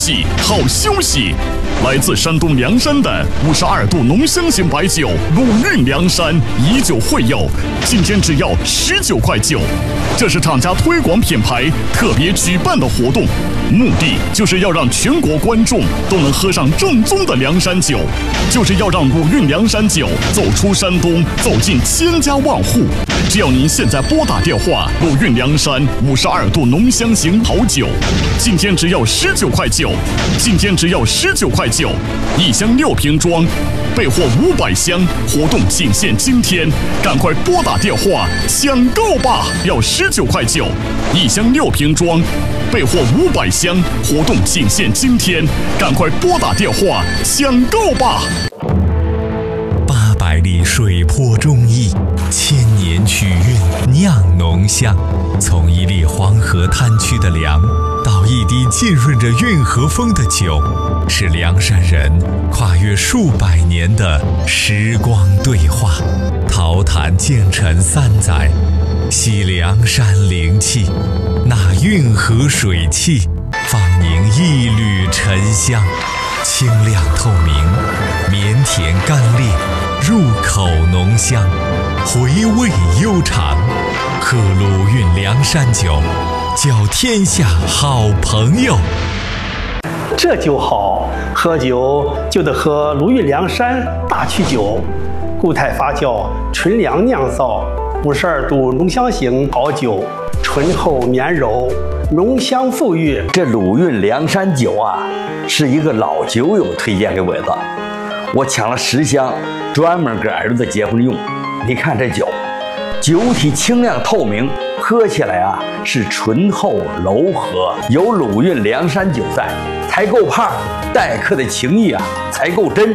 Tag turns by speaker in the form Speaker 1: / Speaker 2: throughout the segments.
Speaker 1: 好休息。来自山东凉山的52度浓香型白酒鲁韵凉山以酒会友，今天只要19块9。这是厂家推广品牌特别举办的活动，目的就是要让全国观众都能喝上正宗的凉山酒，就是要让鲁韵凉山酒走出山东，走进千家万户。只要您现在拨打电话，鲁韵凉山52度浓香型好酒，今天只要19块9，今天只要19块9，一箱6瓶装，备货500箱，活动仅限今天，赶快拨打电话抢购吧！要19块9，一箱6瓶装，备货500箱，活动仅限今天，赶快拨打电话抢购吧
Speaker 2: ！800里水泊忠义，1000年曲韵酿浓香。从一粒黄河滩区的粮，到一滴浸润着运河风的酒，是凉山人跨越数百年的时光对话。陶坛建陈3载，吸凉山灵气，那运河水汽，放凝一缕沉香，清亮透明，绵甜甘冽，入口浓香，回味悠长。喝鲁韵凉山酒，交天下好朋友。
Speaker 3: 这酒好，喝酒就得喝鲁韵凉山大曲酒，固态发酵，纯粮酿造，52度浓香型好酒，醇厚绵柔，浓香馥郁。
Speaker 4: 这鲁韵凉山酒啊，是一个老酒友推荐给我的，我抢了10箱，专门给儿子结婚用。你看这酒，酒体清亮透明，喝起来啊是醇厚柔和，有鲁韵凉山酒在，才够胖，待客的情谊啊才够真。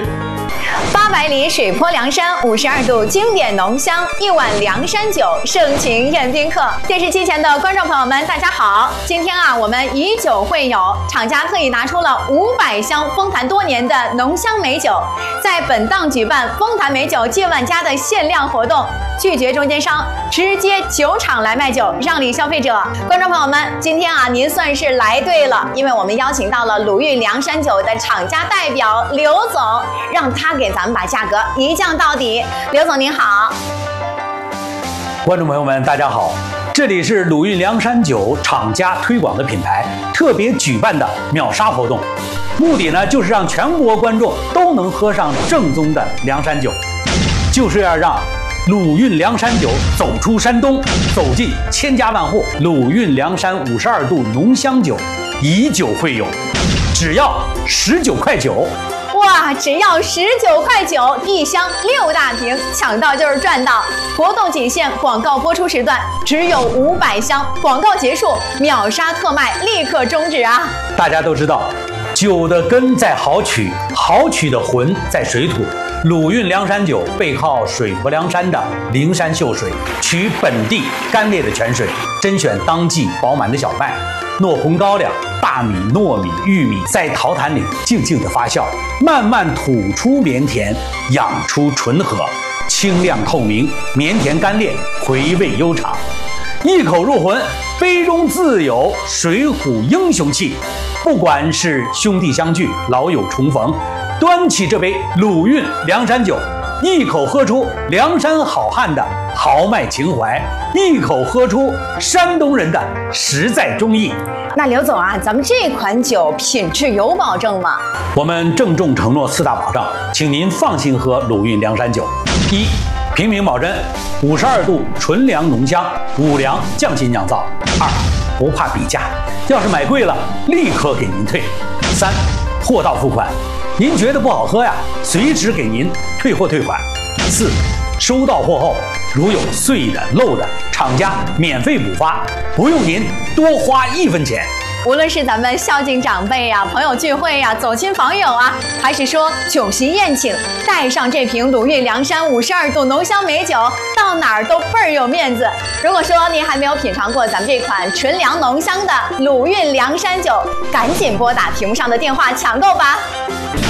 Speaker 5: 800里水泊凉山52度经典浓香，一碗凉山酒，盛情宴宾客。电视机前的观众朋友们，大家好！今天啊，我们以酒会友，厂家特意拿出了500箱丰坛多年的浓香美酒，在本档举办丰坛美酒借万家的限量活动，拒绝中间商，直接酒厂来卖酒，让利消费者。观众朋友们，今天啊，您算是来对了，因为我们邀请到了鲁韵凉山酒的厂家代表刘总，让他给咱们把价格一降到底。刘总您好。
Speaker 6: 观众朋友们大家好，这里是鲁韵凉山酒厂家推广的品牌特别举办的秒杀活动，目的呢就是让全国观众都能喝上正宗的凉山酒，就是要让鲁韵凉山酒走出山东，走进千家万户。鲁韵凉山52度浓香酒，以酒会友，只要19块9。
Speaker 5: 哇，只要19块9，一箱6大瓶，抢到就是赚到！活动仅限广告播出时段，只有500箱，广告结束秒杀特卖，立刻终止啊！
Speaker 6: 大家都知道，酒的根在好曲，好曲的魂在水土。鲁韵凉山酒背靠水泊凉山的灵山秀水，取本地干裂的泉水，甄选当季饱满的小麦，糯红高粱、大米、糯米、玉米在陶坛里静静的发酵，慢慢吐出绵甜，养出醇和，清亮透明，绵甜甘冽，回味悠长，一口入魂，杯中自有水浒英雄气。不管是兄弟相聚，老友重逢，端起这杯鲁韵凉山酒，一口喝出凉山好汉的豪迈情怀，一口喝出山东人的实在忠义。
Speaker 5: 那刘总啊，咱们这款酒品质有保证吗？
Speaker 6: 我们郑重承诺4大保障，请您放心喝鲁韵凉山酒。1. 平民保真，52度纯粮浓香，5粮匠心酿造。2. 不怕比价，要是买贵了，立刻给您退。3. 货到付款，您觉得不好喝呀，随时给您退货退款。4. 收到货后，如有碎的漏的，厂家免费补发，不用您多花1分钱。
Speaker 5: 无论是咱们孝敬长辈呀、朋友聚会呀、走亲访友啊，还是说酒席宴请，带上这瓶鲁韵凉山52度浓香美酒，到哪儿都倍儿有面子。如果说您还没有品尝过咱们这款纯粮浓香的鲁韵凉山酒，赶紧拨打屏幕上的电话抢购吧。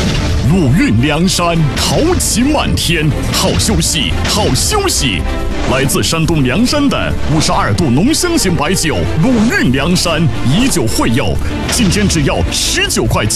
Speaker 1: 鲁韵梁山，豪气漫天，好休息，好休息。来自山东凉山的52度浓香型白酒鲁韵梁山依旧会有，今天只要19块9。